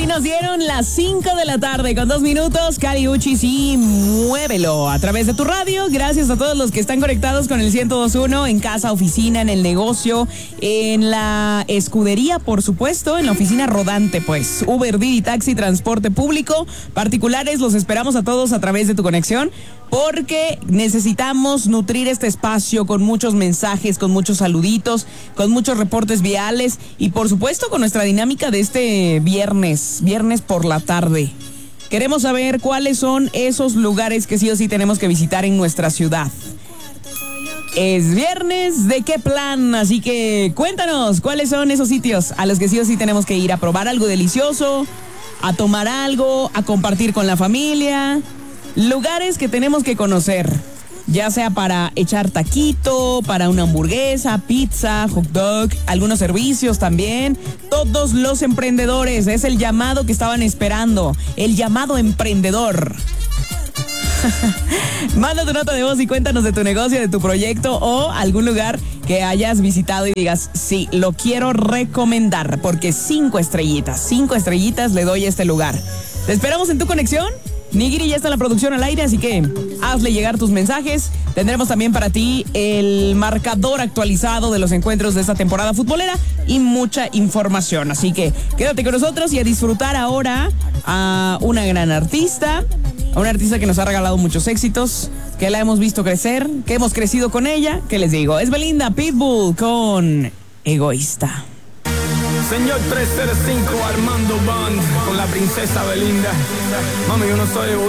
nos dieron las 5 de la tarde con 2 minutos. Kali Uchis y muévelo a través de tu radio. Gracias a todos los que están conectados con el 102.1 en casa, oficina, en el negocio, en la escudería, por supuesto, en la oficina rodante, pues. Uber, Didi, taxi, transporte público, particulares, los esperamos a todos a través de tu conexión, porque necesitamos nutrir este espacio con muchos mensajes, con muchos saluditos, con muchos reportes viales y por supuesto con nuestra dinámica de este viernes por la tarde. Queremos saber cuáles son esos lugares que sí o sí tenemos que visitar en nuestra ciudad. Es viernes, ¿de qué plan? Así que cuéntanos cuáles son esos sitios a los que sí o sí tenemos que ir a probar algo delicioso, a tomar algo, a compartir con la familia. Lugares que tenemos que conocer, ya sea para echar taquito, para una hamburguesa, pizza, hot dog, algunos servicios también. Todos los emprendedores, es el llamado que estaban esperando, el llamado emprendedor. Manda tu nota de voz y cuéntanos de tu negocio, de tu proyecto o algún lugar que hayas visitado y digas, sí, lo quiero recomendar, porque 5 estrellitas le doy a este lugar. Te esperamos en tu conexión. Nigiri ya está en la producción al aire, así que hazle llegar tus mensajes. Tendremos también para ti el marcador actualizado de los encuentros de esta temporada futbolera y mucha información. Así que quédate con nosotros y a disfrutar ahora a una gran artista, a una artista que nos ha regalado muchos éxitos, que la hemos visto crecer, que hemos crecido con ella. ¿Qué les digo? Es Belinda Pitbull con Egoísta. Señor 305 Armando Band con la princesa Belinda. Mami, yo no soy